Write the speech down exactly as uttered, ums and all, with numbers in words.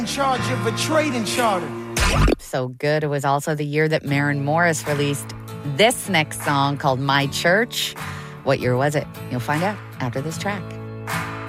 In charge of a trading charter. So good. It was also the year that Maren Morris released this next song called My Church. What year was it? You'll find out after this track.